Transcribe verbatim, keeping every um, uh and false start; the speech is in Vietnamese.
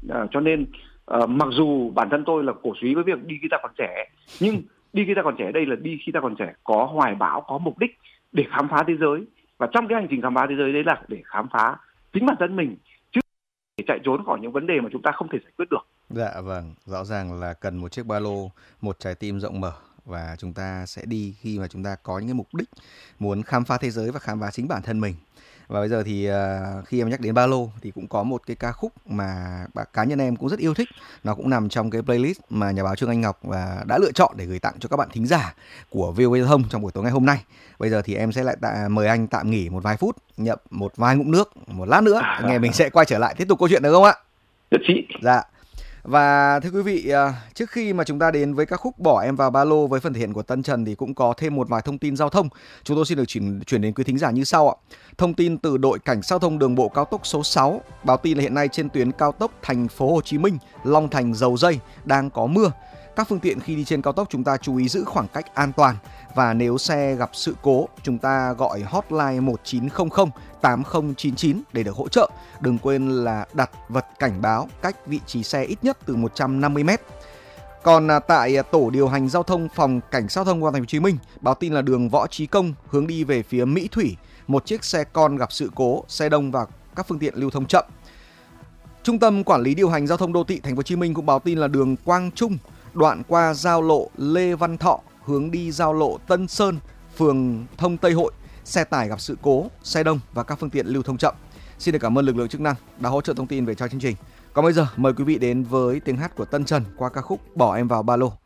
À, cho nên uh, mặc dù bản thân tôi là cổ súy với việc đi khi ta còn trẻ, nhưng đi khi ta còn trẻ đây là đi khi ta còn trẻ có hoài bão, có mục đích để khám phá thế giới, và trong cái hành trình khám phá thế giới đấy là để khám phá chính bản thân mình, chứ để chạy trốn khỏi những vấn đề mà chúng ta không thể giải quyết được. Dạ vâng, rõ ràng là cần một chiếc ba lô, một trái tim rộng mở, và chúng ta sẽ đi khi mà chúng ta có những cái mục đích muốn khám phá thế giới và khám phá chính bản thân mình. Và bây giờ thì uh, khi em nhắc đến ba lô thì cũng có một cái ca khúc mà cá nhân em cũng rất yêu thích. Nó cũng nằm trong cái playlist mà nhà báo Trương Anh Ngọc và đã lựa chọn để gửi tặng cho các bạn thính giả của vê o vê Giao thông trong buổi tối ngày hôm nay. Bây giờ thì em sẽ lại tạ, mời anh tạm nghỉ một vài phút, nhậm một vài ngụm nước. Một lát nữa anh em mình sẽ quay trở lại tiếp tục câu chuyện được không ạ? Nhất trí. Dạ. Và thưa quý vị, trước khi mà chúng ta đến với các khúc Bỏ Em Vào Ba Lô với phần thể hiện của Tân Trần thì cũng có thêm một vài thông tin giao thông. Chúng tôi xin được chuyển, chuyển đến quý thính giả như sau ạ. Thông tin từ đội Cảnh sát giao thông đường bộ cao tốc số sáu báo tin là hiện nay trên tuyến cao tốc Thành phố Hồ Chí Minh, Long Thành, Dầu Dây đang có mưa. Các phương tiện khi đi trên cao tốc chúng ta chú ý giữ khoảng cách an toàn, và nếu xe gặp sự cố chúng ta gọi hotline một chín không không tám không chín chín để được hỗ trợ. Đừng quên là đặt vật cảnh báo cách vị trí xe ít nhất từ một trăm năm mươi mét. Còn tại tổ điều hành giao thông phòng Cảnh sát giao thông công an Thành phố Hồ Chí Minh báo tin là đường Võ Chí Công hướng đi về phía Mỹ Thủy, một chiếc xe con gặp sự cố, xe đông và các phương tiện lưu thông chậm. Trung tâm Quản lý điều hành giao thông đô thị Thành phố Hồ Chí Minh cũng báo tin là đường Quang Trung đoạn qua giao lộ Lê Văn Thọ hướng đi giao lộ Tân Sơn, phường Thông Tây Hội, xe tải gặp sự cố, xe đông và các phương tiện lưu thông chậm. Xin được cảm ơn lực lượng chức năng đã hỗ trợ thông tin về cho chương trình. Còn bây giờ mời quý vị đến với tiếng hát của Tân Trần qua ca khúc Bỏ Em Vào Ba Lô.